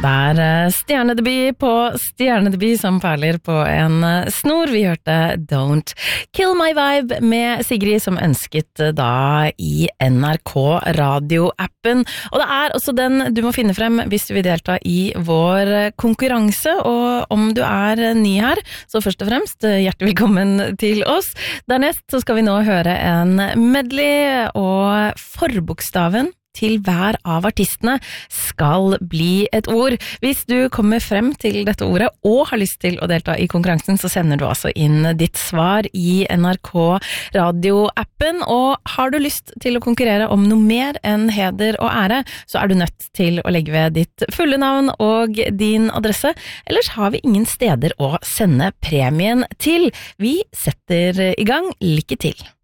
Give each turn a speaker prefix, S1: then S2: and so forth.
S1: Det stjernedebut på stjernedebut som perler på en snor. Vi hørte Don't Kill My Vibe med Sigrid som ønsket da i NRK radioappen. Og det også den du må finne frem hvis du vil delta i vår konkurranse. Og om du ny her, så først og fremst hjertelig velkommen til oss. Dernest så skal vi nå høre en medley, og forbokstaven til hver av artistene skal bli et ord. Hvis du kommer frem til dette ordet og har lyst til å delta i konkurransen, så sender du altså inn ditt svar i NRK radioappen. Og har du lyst til å konkurrere om noe mer enn heder og ære, så du nødt til å legge ved ditt fulle navn og din adresse. Ellers har vi ingen steder å sende premien til. Vi setter i gang. Lykke til!